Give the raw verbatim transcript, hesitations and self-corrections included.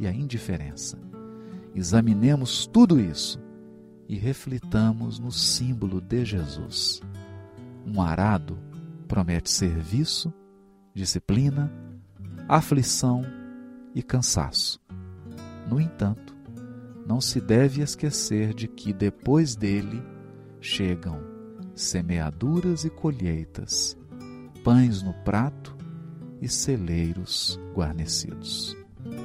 e a indiferença. Examinemos tudo isso e reflitamos no símbolo de Jesus. Um arado promete serviço, disciplina, aflição e cansaço. No entanto, não se deve esquecer de que depois dele chegam semeaduras e colheitas, pães no prato e celeiros guarnecidos.